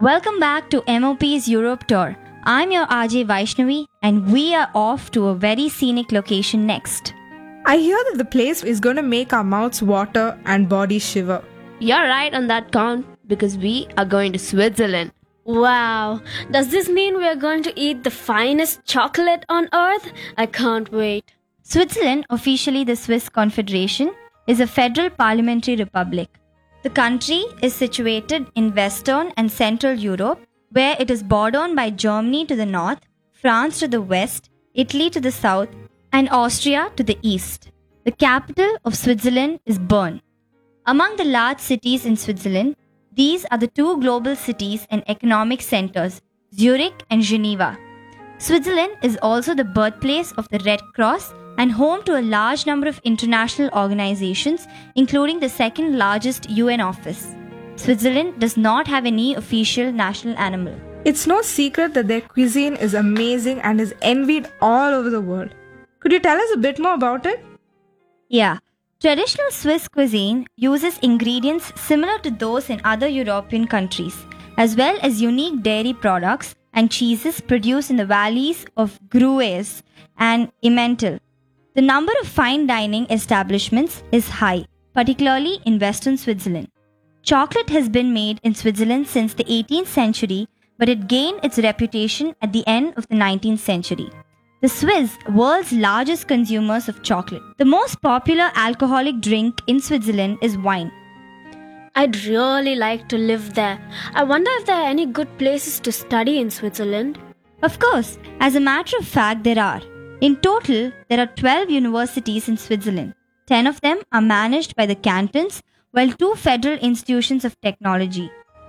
Welcome back to MOP's Europe Tour. I'm your RJ Vaishnavi and we are off to a very scenic location next. I hear that the place is going to make our mouths water and bodies shiver. You're right on that count because we are going to Switzerland. Wow, does this mean we are going to eat the finest chocolate on earth? I can't wait. Switzerland, officially the Swiss Confederation, is a federal parliamentary republic. The country is situated in Western and Central Europe, where it is bordered by Germany to the north, France to the west, Italy to the south, and Austria to the east. The capital of Switzerland is Bern. Among the large cities in Switzerland, these are the two global cities and economic centers, Zurich and Geneva. Switzerland is also the birthplace of the Red Cross and home to a large number of international organizations, including the second largest UN office. Switzerland does not have any official national animal. It's no secret that their cuisine is amazing and is envied all over the world. Could you tell us a bit more about it? Yeah. Traditional Swiss cuisine uses ingredients similar to those in other European countries, as well as unique dairy products and cheeses produced in the valleys of Grues and Emmental. The number of fine dining establishments is high, particularly in western Switzerland. Chocolate has been made in Switzerland since the 18th century, but it gained its reputation at the end of the 19th century. The Swiss, world's largest consumers of chocolate. The most popular alcoholic drink in Switzerland is wine. I'd really like to live there. I wonder if there are any good places to study in Switzerland. Of course, as a matter of fact, there are. In total, there are 12 universities in Switzerland. 10 of them are managed by the cantons, while 2 federal institutions of technology,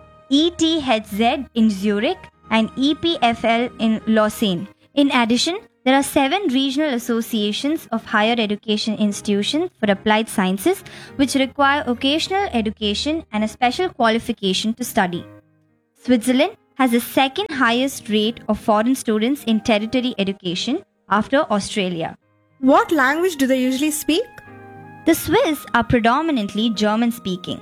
ETHZ in Zurich and EPFL in Lausanne. In addition, there are 7 regional associations of higher education institutions for applied sciences which require occasional education and a special qualification to study. Switzerland has the second highest rate of foreign students in tertiary education after Australia. What language do they usually speak? The Swiss are predominantly German speaking.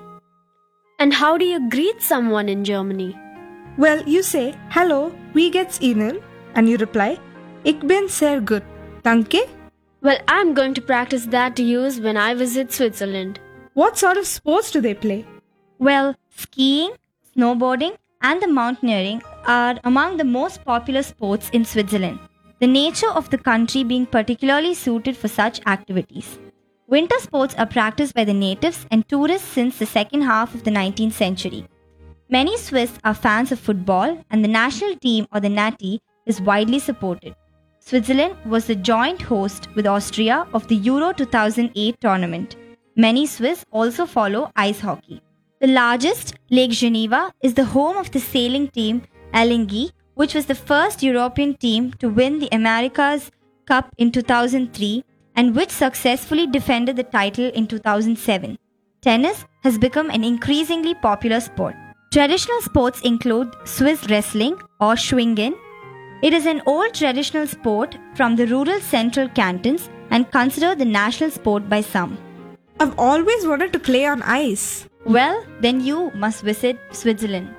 And how do you greet someone in Germany? Well, you say, "Hello, wie geht's Ihnen?" and you reply, "Ich bin sehr gut, danke." Well, I'm going to practice that to use when I visit Switzerland. What sort of sports do they play? Well, skiing, snowboarding, and the mountaineering are among the most popular sports in Switzerland, the nature of the country being particularly suited for such activities. Winter sports are practiced by the natives and tourists since the second half of the 19th century. Many Swiss are fans of football, and the national team, or the Nati, is widely supported. Switzerland was the joint host with Austria of the Euro 2008 tournament. Many Swiss also follow ice hockey. The largest, Lake Geneva, is the home of the sailing team Alinghi, which was the first European team to win the America's Cup in 2003 and which successfully defended the title in 2007. Tennis has become an increasingly popular sport. Traditional sports include Swiss wrestling or Schwingen. It is an old traditional sport from the rural central cantons and considered the national sport by some. I've always wanted to play on ice. Well, then you must visit Switzerland.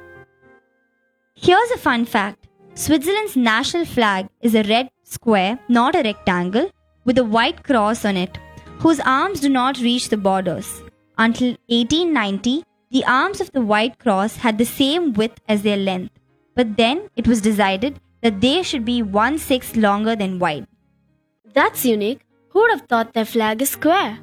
Here's a fun fact. Switzerland's national flag is a red square, not a rectangle, with a white cross on it, whose arms do not reach the borders. Until 1890, the arms of the white cross had the same width as their length, but then it was decided that they should be 1/6 longer than wide. That's unique. Who would have thought their flag is square?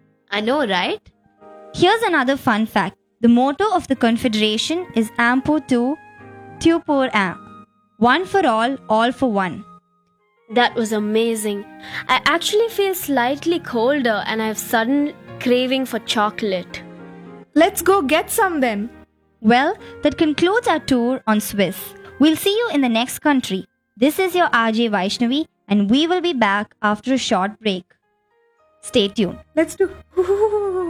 I know, right? Here's another fun fact. The motto of the Confederation is Un pour tout, tout pour un. One for all for one. That was amazing. I actually feel slightly colder and I have sudden craving for chocolate. Let's go get some then. Well, that concludes our tour on Swiss. We'll see you in the next country. This is your RJ Vaishnavi and we will be back after a short break. Stay tuned. Let's do.